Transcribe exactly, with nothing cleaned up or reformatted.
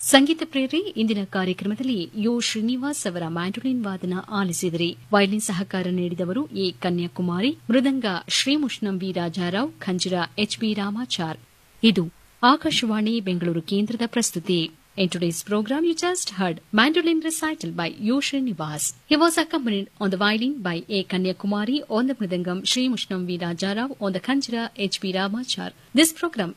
ಸಂಗೀತ ಪ್ರೇರಿ ಇಂದಿನ ಕಾರ್ಯಕ್ರಮದಲ್ಲಿ ಯು ಶ್ರೀನಿವಾಸ್ ಅವರ ಮ್ಯಾಂಡೋಲಿನ್ ವಾದನ ಆಲಿಸಿದಿರಿ. ವಯಲಿನ್ ಸಹಕಾರ ನೀಡಿದವರು A Kanyakumari, mridanga ಶ್ರೀಮುಷ್ಣಂ V Raja Rao, ಖಂಜಿರ H B Ramachar. ಇದು ಆಕಾಶವಾಣಿ ಬೆಂಗಳೂರು ಕೇಂದ್ರದ ಪ್ರಸ್ತುತಿ. In today's program, you just heard mandolin recital by U. Srinivas. He was accompanied on the violin by A. Kanyakumari, on the mridangam Sri Mushnam V. Rajarao, on the khanjira H. B. Ramachar. This program